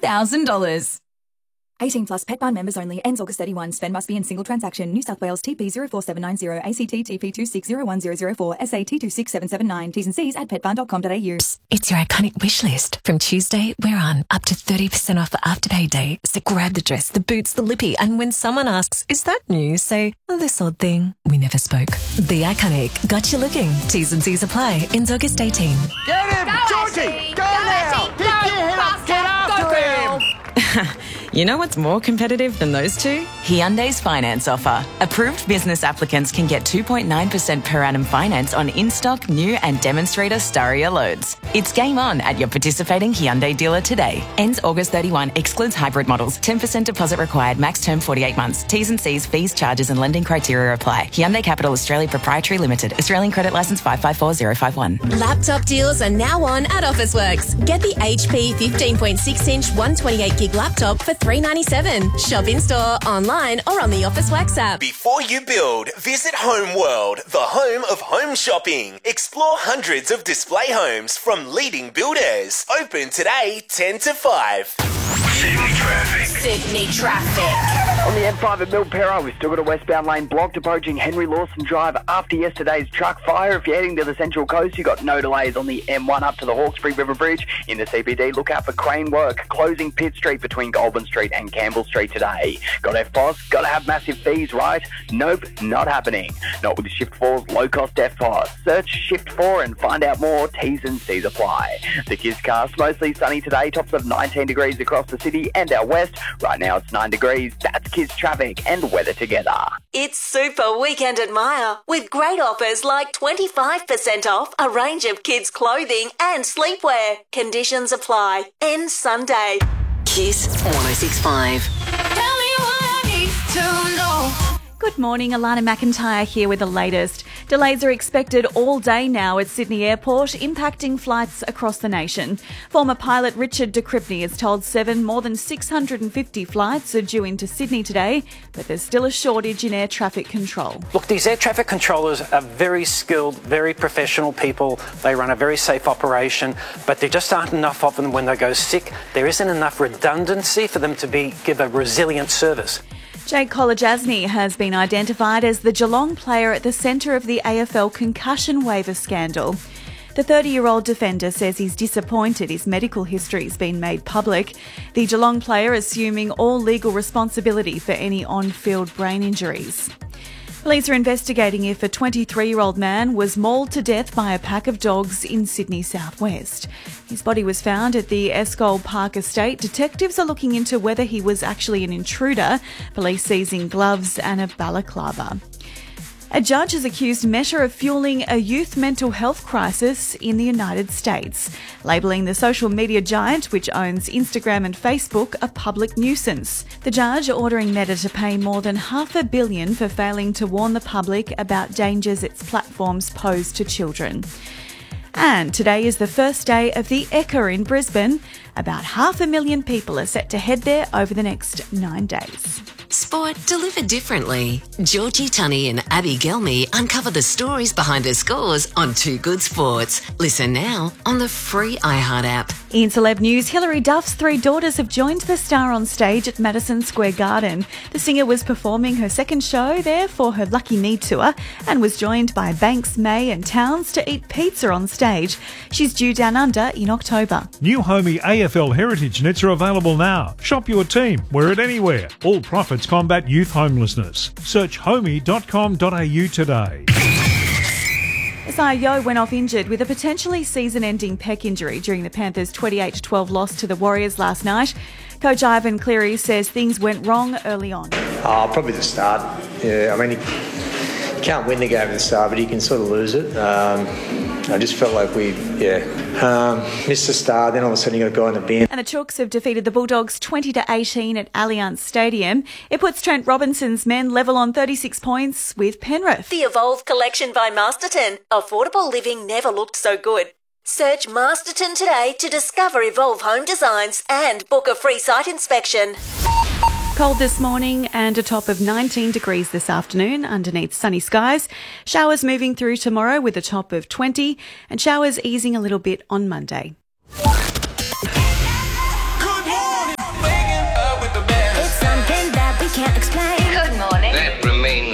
$1,000. 18 plus Pet Barn members only. Ends August 31. Spend must be in single transaction. New South Wales TP 04790 ACT TP 260104 SAT 26779. T's and C's at petbarn.com.au. It's your iconic wish list. From Tuesday, we're on up to 30% off for Afterpay Day. So grab the dress, the boots, the lippy, and when someone asks, is that new? Say, oh, this odd thing. We never spoke. The Iconic. Got you looking. T's and C's apply. Ends August 18. Get him! Georgie! Go now! Pick your head up! Get after him! You know what's more competitive than those two? Hyundai's finance offer. Approved business applicants can get 2.9% per annum finance on in-stock, new and demonstrator Staria loads. It's game on at your participating Hyundai dealer today. Ends August 31. Excludes hybrid models. 10% deposit required. Max term 48 months. T's and C's, fees, charges and lending criteria apply. Hyundai Capital Australia Proprietary Limited. Australian Credit Licence 554051. Laptop deals are now on at Officeworks. Get the HP 15.6-inch 128GB laptop for $397. Shop in-store, online or on the Officeworks app. Before you build, visit Home World, the home of home shopping. Explore hundreds of display homes from leading builders. Open today 10 to 5. Sydney traffic. Sydney traffic. On the M5 at Milperra, we've still got a westbound lane blocked approaching Henry Lawson Drive after yesterday's truck fire. If you're heading to the Central Coast, you've got no delays on the M1 up to the Hawkesbury River Bridge. In the CBD, look out for crane work, closing Pitt Street between Goulburn Street and Campbell Street today. Got FPOS, got to have massive fees, right? Nope, not happening. Not with Shift 4's low-cost FPOS. Search Shift 4 and find out more. T's and C's apply. The Kids Cast, mostly sunny today, tops of 19 degrees across the city and out west. Right now it's 9 degrees. That's Kids Traffic and weather together. It's Super Weekend at Myer with great offers like 25% off a range of kids' clothing and sleepwear. Conditions apply. Ends Sunday. Kiss 106.5. Tell me what I need to know. Good morning, Alana McIntyre here with the latest. Delays are expected all day now at Sydney Airport, impacting flights across the nation. Former pilot Richard de Cripney has told Seven more than 650 flights are due into Sydney today, but there's still a shortage in air traffic control. Look, these air traffic controllers are very skilled, very professional people. They run a very safe operation, but there just aren't enough of them when they go sick. There isn't enough redundancy for them to give a resilient service. Jake Kolodjasny has been identified as the Geelong player at the centre of the AFL concussion waiver scandal. The 30-year-old defender says he's disappointed his medical history's been made public. The Geelong player assuming all legal responsibility for any on-field brain injuries. Police are investigating if a 23-year-old man was mauled to death by a pack of dogs in Sydney southwest. His body was found at the Escole Park estate. Detectives are looking into whether he was actually an intruder. Police seizing gloves and a balaclava. A judge has accused Meta of fueling a youth mental health crisis in the United States, labelling the social media giant, which owns Instagram and Facebook, a public nuisance. The judge ordering Meta to pay more than $500 million for failing to warn the public about dangers its platforms pose to children. And today is the first day of the Ekka in Brisbane. About 500,000 people are set to head there over the next 9 days. Sport delivered differently. Georgie Tunney and Abby Gelmy uncover the stories behind the scores on Too Good Sports. Listen now on the free iHeart app. In celeb news, Hilary Duff's 3 daughters have joined the star on stage at Madison Square Garden. The singer was performing her second show there for her Lucky Me tour and was joined by Banks, May and Towns to eat pizza on stage. She's due down under in October. New Homey AFL Heritage Nets are available now. Shop your team, wear it anywhere. All profits combat youth homelessness. Search homey.com.au today. Isaiah Yeo went off injured with a potentially season-ending pec injury during the Panthers' 28-12 loss to the Warriors last night. Coach Ivan Cleary says things went wrong early on. Probably the start. Yeah, I mean, you can't win the game at the start, but you can sort of lose it. I just felt like we missed the start, then all of a sudden you got to go in the bin. And the Chooks have defeated the Bulldogs 20-18 at Allianz Stadium. It puts Trent Robinson's men level on 36 points with Penrith. The Evolve collection by Masterton. Affordable living never looked so good. Search Masterton today to discover Evolve home designs and book a free site inspection. Cold this morning and a top of 19 degrees this afternoon underneath sunny skies. Showers moving through tomorrow with a top of 20 and showers easing a little bit on Monday. Good morning, Good morning. That remains